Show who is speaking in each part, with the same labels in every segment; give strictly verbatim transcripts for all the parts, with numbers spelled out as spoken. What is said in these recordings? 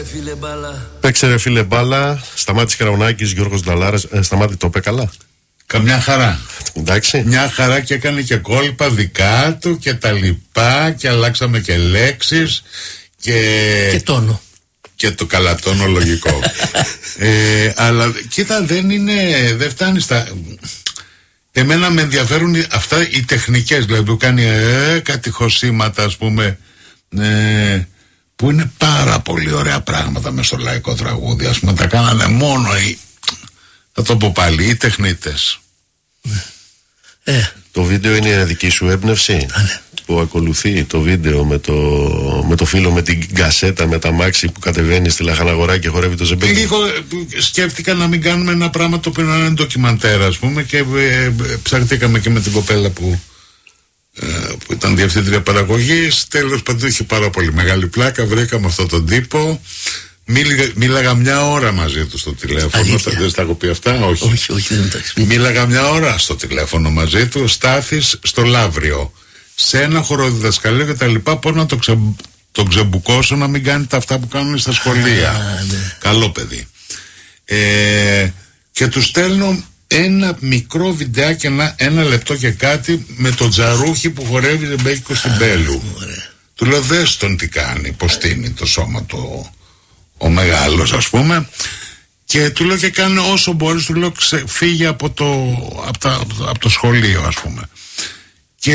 Speaker 1: Παίξε ρε φίλε μπάλα. Σταμάτης Καραουνάκης, Γιώργος Νταλάρας. ε, Σταμάτη, το είπε καλά?
Speaker 2: Καμιά χαρά.
Speaker 1: Εντάξει.
Speaker 2: Μια χαρά, και έκανε και κόλπα δικά του και τα λοιπά, και αλλάξαμε και λέξεις και...
Speaker 3: και τόνο.
Speaker 2: Και το καλά τόνο λογικό. ε, αλλά κοίτα, δεν είναι, δεν φτάνει στα... Εμένα με ενδιαφέρουν αυτά οι τεχνικές, δηλαδή που κάνει ε, κάτι χωσήματα, ας πούμε, ε, που είναι πάρα πολύ ωραία πράγματα μες στο λαϊκό τραγούδι, ας πούμε, τα κάνανε μόνο οι, θα το πω πάλι, οι τεχνίτες.
Speaker 1: Ε. Το βίντεο είναι δική σου έμπνευση?
Speaker 3: Ναι.
Speaker 1: Που ακολουθεί το βίντεο με το, με το φίλο με την κασέτα, με τα μάξι που κατεβαίνει στη Λαχαναγορά και χορεύει το ζεμπέκι.
Speaker 2: Λίγο σκέφτηκα να μην κάνουμε ένα πράγμα το οποίο να είναι ντοκιμαντέρ, ας πούμε, και ε, ε, ψαχτήκαμε και με την κοπέλα που, ε, που ήταν διευθύντρια παραγωγής. Τέλος πάντων, είχε πάρα πολύ μεγάλη πλάκα. Βρήκαμε αυτόν τον τύπο. Μίλαγα, μίλαγα μια ώρα μαζί του στο τηλέφωνο. Δεν στα έχω πει αυτά? Όχι.
Speaker 3: Όχι, όχι, δεν τα έχεις πει.
Speaker 2: Μίλαγα μια ώρα στο τηλέφωνο μαζί του. Στάθης στο Λαύριο, σε ένα χοροδιδασκαλείο και τα λοιπά. Πώς να το, ξε, το ξεμπουκώσω να μην κάνει τα αυτά που κάνουν στα σχολεία.
Speaker 3: Α, ναι.
Speaker 2: Καλό παιδί. Ε, και του στέλνω ένα μικρό βιντεάκι, ένα, ένα λεπτό και κάτι, με το τζαρούχι που χορεύει ζεμπέκικο στην Μπέλου. Του λέω, δες τον τι κάνει, πως τίνει το σώμα του ο μεγάλος, ας πούμε. Και του λέω, και κάνει όσο μπορείς, του λέω, ξε, φύγε από το, από, τα, από το σχολείο, ας πούμε. Και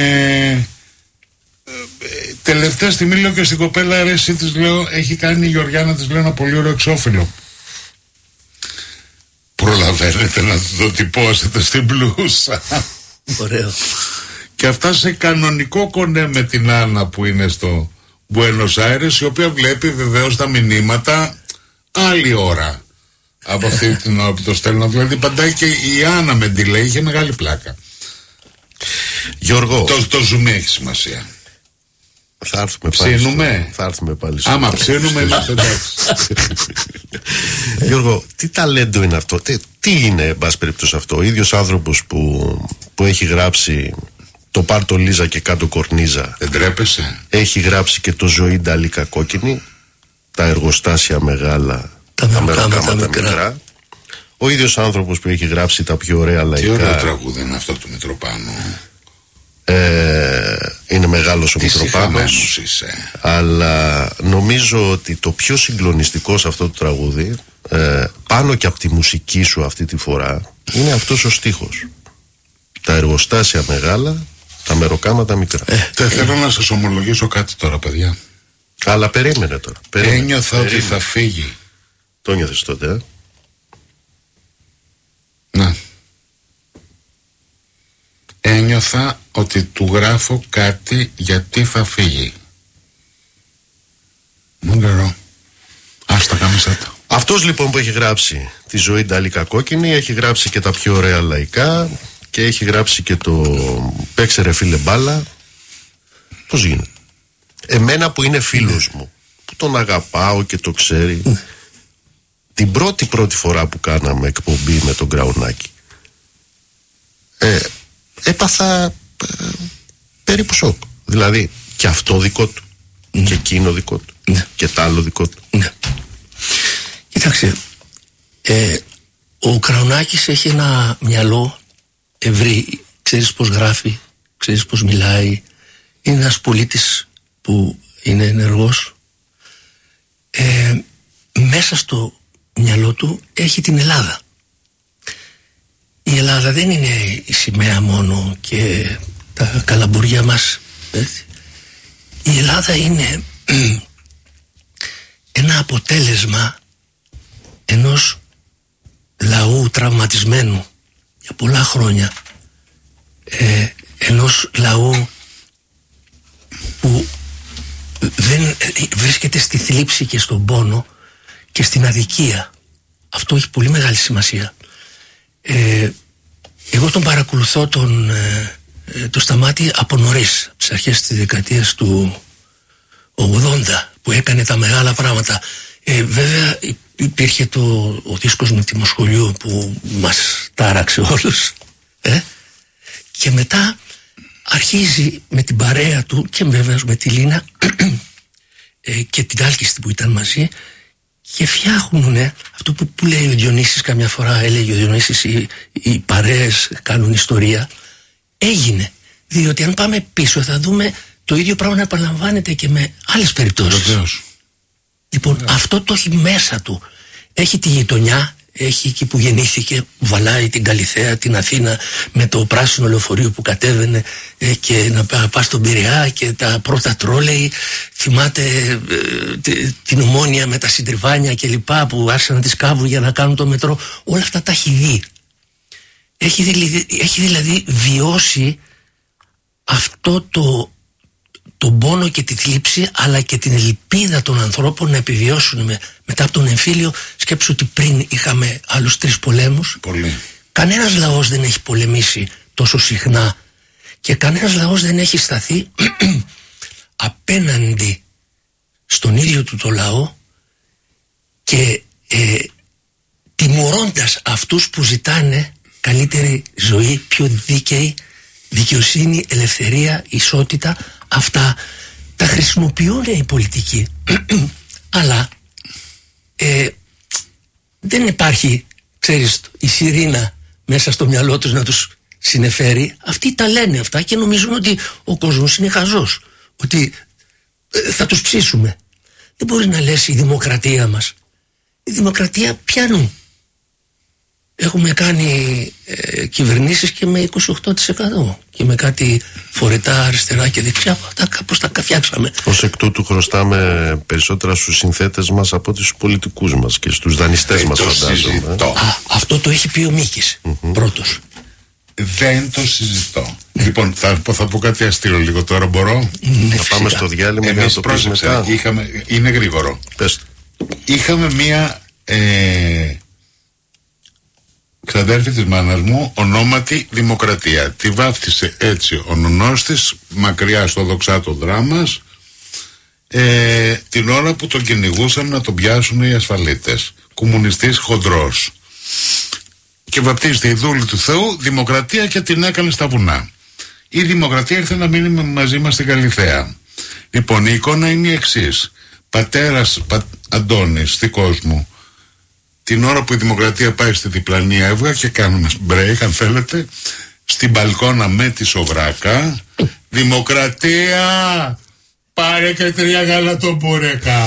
Speaker 2: ε, τελευταία στιγμή λέω και στην κοπέλα, ρε εσύ, της λέω, έχει κάνει η Γεωργιάνα, της λέω, ένα πολύ ωραίο εξώφυλλο. Προλαβαίνετε να το τυπώσετε στην μπλούσα?
Speaker 3: Ωραίο.
Speaker 2: Και αυτά σε κανονικό κονέ με την Άννα που είναι στο Μπουένος Άιρες, η οποία βλέπει βεβαίως τα μηνύματα άλλη ώρα από αυτή την ώρα που το στέλνω. Δηλαδή παντάει και η Άννα με τη λέει, είχε μεγάλη πλάκα.
Speaker 1: Γιώργο,
Speaker 2: το, το zoom έχει σημασία.
Speaker 1: Θα έρθουμε πάλι.
Speaker 2: Ψήνουμε.
Speaker 1: Θα έρθουμε πάλι.
Speaker 2: Άμα ψήνουμε, είμαστε εντάξει.
Speaker 1: Γιώργο, τι ταλέντο είναι αυτό? Τι, τι είναι, εν πάση περιπτώσει, αυτό? Ο ίδιος άνθρωπος που, που έχει γράψει το Πάρτο Λίζα και κάτω κορνίζα.
Speaker 2: Δεν τρέπεσαι?
Speaker 1: Έχει γράψει και το Ζωή Νταλίκα κόκκινη, τα εργοστάσια μεγάλα,
Speaker 3: τα, τα μεροκάματα μικρά. μικρά.
Speaker 1: Ο ίδιος άνθρωπος που έχει γράψει τα πιο ωραία λαϊκά.
Speaker 2: Τι ωραίο τραγούδι είναι αυτό του Μητροπάνου.
Speaker 1: Ε, είναι μεγάλος ο Μητροπάνος, αλλά νομίζω ότι το πιο συγκλονιστικό σε αυτό το τραγούδι, ε, πάνω και από τη μουσική σου αυτή τη φορά, είναι αυτός ο στίχος. Τα εργοστάσια μεγάλα, τα μεροκάματα μικρά.
Speaker 2: ε, ε, Θέλω ε, να σας ομολογήσω κάτι τώρα, παιδιά.
Speaker 1: Αλλά περίμενε τώρα. Περίμενε.
Speaker 2: Ένιωθα περίμενε. ότι θα φύγει.
Speaker 1: Το νιώθες τότε, ε?
Speaker 2: Ναι. Ένιωθα ότι του γράφω κάτι γιατί θα φύγει. Μου λέω, άστα καμισέτα.
Speaker 1: Αυτός λοιπόν που έχει γράψει τη Ζωή Νταλίκα κόκκινη, έχει γράψει και τα πιο ωραία λαϊκά και έχει γράψει και το Παίξε ρε φίλε μπάλα. Πώς γίνεται? Εμένα που είναι φίλος μου, που τον αγαπάω και το ξέρει, την πρώτη πρώτη φορά που κάναμε εκπομπή με τον Γκραουνάκη, ε, έπαθα ε, περίπου σοκ. Δηλαδή και αυτό δικό του, mm. και εκείνο δικό του, mm. και τ' άλλο δικό του.
Speaker 3: Mm. Κοιτάξτε, ε, ο Γκραουνάκης έχει ένα μυαλό ευρύ, ξέρεις πως γράφει, ξέρεις πως μιλάει, είναι ένας πολίτης που είναι ενεργός. Ε, μέσα στο μυαλό του έχει την Ελλάδα. Η Ελλάδα δεν είναι η σημαία μόνο και τα καλαμπουριά μας, έτσι. Η Ελλάδα είναι ένα αποτέλεσμα ενός λαού τραυματισμένου για πολλά χρόνια, ε, ενός λαού που δεν βρίσκεται στη θλίψη και στον πόνο και στην αδικία. Αυτό έχει πολύ μεγάλη σημασία. Ε, εγώ τον παρακολουθώ τον, ε, το Σταμάτη από νωρίς, από τις αρχές της δεκαετίας του ογδόντα, που έκανε τα μεγάλα πράγματα. Ε, βέβαια υπήρχε το, ο δίσκος με τη Μοσχολιού που μας τάραξε όλους, ε? Και μετά αρχίζει με την παρέα του και βέβαια με τη Λίνα ε, και την Άλκηστη που ήταν μαζί, και φτιάχνουν αυτό που, που λέει ο Διονύσης καμιά φορά, έλεγε ο Διονύσης, οι, οι παρέες κάνουν ιστορία. Έγινε, διότι αν πάμε πίσω θα δούμε το ίδιο πράγμα να επαναλαμβάνεται και με άλλες περιπτώσεις.
Speaker 2: Βεβαίως.
Speaker 3: Λοιπόν,
Speaker 2: Βεβαίως.
Speaker 3: αυτό το έχει μέσα του. Έχει τη γειτονιά, έχει εκεί που γεννήθηκε, βαλάει την Καλιθέα, την Αθήνα, με το πράσινο λεωφορείο που κατέβαινε ε, και να πάει στον Πειραιά και τα πρώτα τρόλεϊ. Θυμάται ε, την Ομόνια με τα συντριβάνια και λοιπά που άρχισαν να τις κάβουν για να κάνουν το μετρό. Όλα αυτά τα έχει δει. Έχει δηλαδή, έχει δηλαδή βιώσει αυτό το τον πόνο και τη θλίψη, αλλά και την ελπίδα των ανθρώπων να επιβιώσουν με, μετά από τον εμφύλιο. Σκέψου ότι πριν είχαμε άλλους τρεις πολέμους.
Speaker 2: Πολύ.
Speaker 3: Κανένας λαός δεν έχει πολεμήσει τόσο συχνά και κανένας λαός δεν έχει σταθεί απέναντι στον ίδιο του το λαό και ε, τιμωρώντας αυτούς που ζητάνε καλύτερη ζωή, πιο δίκαιη, δικαιοσύνη, ελευθερία, ισότητα. Αυτά τα χρησιμοποιούν οι πολιτικοί αλλά ε, δεν υπάρχει, ξέρεις, η σιρήνα μέσα στο μυαλό τους να τους συνεφέρει. Αυτοί τα λένε αυτά και νομίζουν ότι ο κόσμος είναι χαζός, ότι ε, θα τους ψήσουμε. Δεν μπορεί να λες η δημοκρατία μας. Η δημοκρατία πιάνουν. Έχουμε κάνει ε, κυβερνήσεις και με είκοσι οκτώ τοις εκατό και με κάτι φορετά αριστερά και δεξιά. Αυτά κάπως τα φτιάξαμε.
Speaker 1: Ως εκ τούτου χρωστάμε περισσότερα στους συνθέτες μας από τους πολιτικούς μας και στους δανειστές μας, φαντάζομαι.
Speaker 3: Α, αυτό το έχει πει ο Μίκης mm-hmm. πρώτος.
Speaker 2: Δεν το συζητώ. Ναι. Λοιπόν, θα, θα πω κάτι αστείο λίγο τώρα, μπορώ.
Speaker 3: Ναι,
Speaker 1: θα πάμε στο διάλειμμα για να το πεις μετά.
Speaker 2: Είχαμε, είναι γρήγορο.
Speaker 1: Πες.
Speaker 2: Είχαμε μία ε, ξαδέρφη της μάνας μου, ονόματι Δημοκρατία. Τη βάφτισε έτσι ο νονός της, μακριά στο δοξάτο δράμας, ε, την ώρα που τον κυνηγούσαν να τον πιάσουν οι ασφαλίτες. Κομμουνιστής χοντρός. Και βαπτίζεται η δούλη του Θεού Δημοκρατία και την έκανε στα βουνά. Η Δημοκρατία ήρθε να μείνει μαζί μας στην Καλιθέα. Λοιπόν, η εικόνα είναι η εξής. Πατέρας πα, Αντώνης, δικός μου, την ώρα που η Δημοκρατία πάει στη διπλανή Εύγα και κάνουμε break, αν θέλετε, στην μπαλκόνα με τη σοβράκα. Δημοκρατία, πάρε και τρία γαλατομπουρέκα.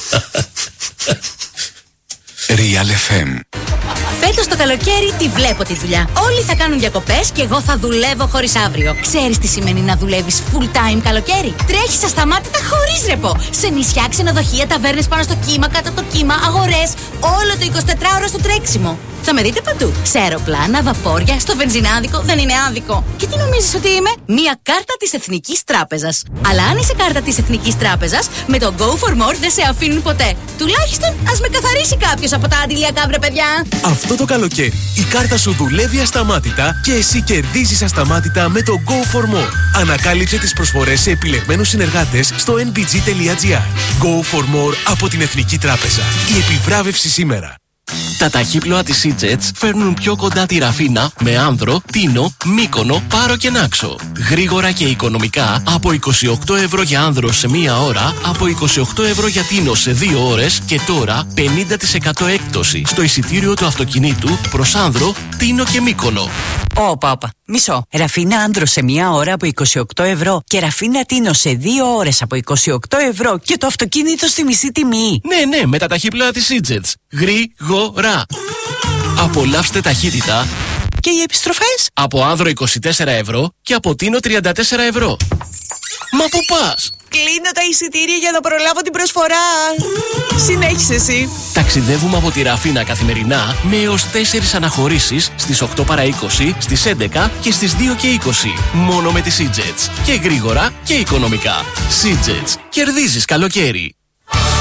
Speaker 4: Real εφ εμ.
Speaker 5: Φέτος το καλοκαίρι τη βλέπω τη δουλειά. Όλοι θα κάνουν διακοπές και εγώ θα δουλεύω χωρίς αύριο. Ξέρεις τι σημαίνει να δουλεύεις full time καλοκαίρι? Τρέχεις ασταμάτητα χωρίς ρεπό. Σε νησιά, ξενοδοχεία, ταβέρνες πάνω στο κύμα, κάτω από το κύμα, αγορές. Όλο το εικοσιτετράωρο στο τρέξιμο. Θα με δείτε παντού. Σε αεροπλάνα, βαπόρια, στο βενζινάδικο. Δεν είναι άδικο. Και τι νομίζεις ότι είμαι? Μία κάρτα της Εθνικής Τράπεζας. Αλλά αν είσαι κάρτα της Εθνικής Τράπεζας, με το Go for More δεν σε αφήνουν ποτέ. Τουλάχιστον ας με καθαρίσει κάποιος από τα αντιλιακά, βρε παιδιά.
Speaker 6: Αυτό το καλοκαίρι η κάρτα σου δουλεύει ασταμάτητα και εσύ κερδίζεις ασταμάτητα με το Go for More. Ανακάλυψε τις προσφορές σε επιλεγμένους συνεργάτες στο εν μπι τζι τελεία τζι άρ. Go for More από την Εθνική Τράπεζα. Η επιβράβευση σήμερα.
Speaker 7: Τα ταχύπλοα της Seajets φέρνουν πιο κοντά τη Ραφίνα με Άνδρο, Τίνο, Μύκονο, Πάρο και Νάξο. Γρήγορα και οικονομικά από είκοσι οκτώ ευρώ για Άνδρο σε μία ώρα, από είκοσι οκτώ ευρώ για Τίνο σε δύο ώρες και τώρα πενήντα τοις εκατό έκπτωση στο εισιτήριο του αυτοκινήτου προς Άνδρο, Τίνο και Μύκονο.
Speaker 8: Όπα, όπα. Μισό. Ραφίνα Άνδρο σε μία ώρα από είκοσι οκτώ ευρώ και Ραφίνα Τίνο σε δύο ώρες από είκοσι οκτώ ευρώ και το αυτοκίνητο στη μισή τιμή.
Speaker 7: Ναι, ναι, με τα ταχύπλοα της Seajets. Γρήγορα. Απολαύστε ταχύτητα.
Speaker 8: Και οι επιστροφές?
Speaker 7: Από Άνδρο είκοσι τέσσερα ευρώ και από Τίνο τριάντα τέσσερα ευρώ. Μα πού πας?
Speaker 8: Κλείνω τα εισιτήρια για να προλάβω την προσφορά. Συνέχισε εσύ.
Speaker 7: Ταξιδεύουμε από τη Ραφίνα καθημερινά με έως τέσσερις αναχωρήσεις στις οκτώ παρά είκοσι, στις έντεκα και στις δύο και είκοσι. Μόνο με τη Seajets. Και γρήγορα και οικονομικά. Seajets. Κερδίζεις καλοκαίρι.